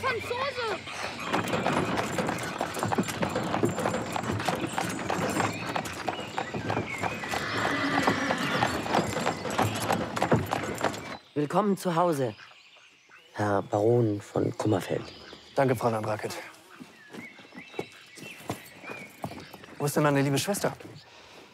Franzose! Willkommen zu Hause, Herr Baron von Kummerfeld. Danke, Frau Landraket. Wo ist denn meine liebe Schwester?